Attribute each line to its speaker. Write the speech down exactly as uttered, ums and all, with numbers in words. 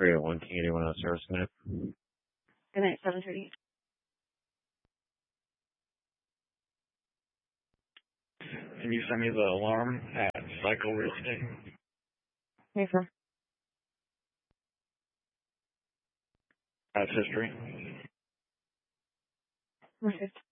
Speaker 1: three oh one, King eighty-one oh service minute.
Speaker 2: Good night, seven thirty.
Speaker 1: Can you send me the alarm at Cycle Real Estate?
Speaker 2: Hey, sir.
Speaker 1: That's history.
Speaker 2: Okay.